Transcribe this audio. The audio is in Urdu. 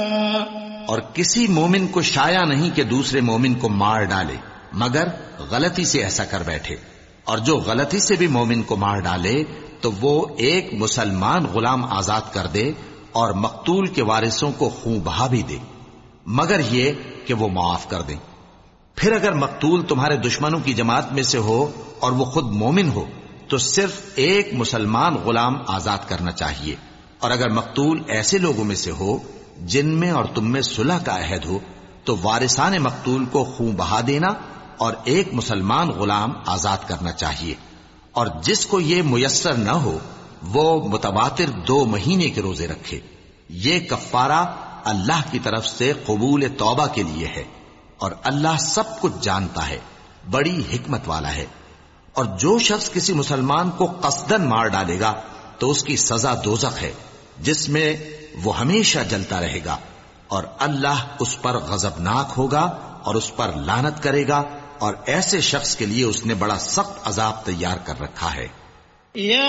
اور کسی مومن کو شایع نہیں کہ دوسرے مومن کو مار ڈالے مگر غلطی سے ایسا کر بیٹھے، اور جو غلطی سے بھی مومن کو مار ڈالے تو وہ ایک مسلمان غلام آزاد کر دے اور مقتول کے وارثوں کو خون بہا بھی دے، مگر یہ کہ وہ معاف کر دیں۔ پھر اگر مقتول تمہارے دشمنوں کی جماعت میں سے ہو اور وہ خود مومن ہو تو صرف ایک مسلمان غلام آزاد کرنا چاہیے، اور اگر مقتول ایسے لوگوں میں سے ہو جن میں اور تم میں صلح کا عہد ہو تو وارثان مقتول کو خون بہا دینا اور ایک مسلمان غلام آزاد کرنا چاہیے، اور جس کو یہ میسر نہ ہو وہ متواتر 2 مہینے کے روزے رکھے۔ یہ کفارہ اللہ کی طرف سے قبول توبہ کے لیے ہے، اور اللہ سب کچھ جانتا ہے، بڑی حکمت والا ہے۔ اور جو شخص کسی مسلمان کو قصدن مار ڈالے گا تو اس کی سزا دوزخ ہے، جس میں وہ ہمیشہ جلتا رہے گا، اور اللہ اس پر غضبناک ہوگا اور اس پر لعنت کرے گا، اور ایسے شخص کے لیے اس نے بڑا سخت عذاب تیار کر رکھا ہے۔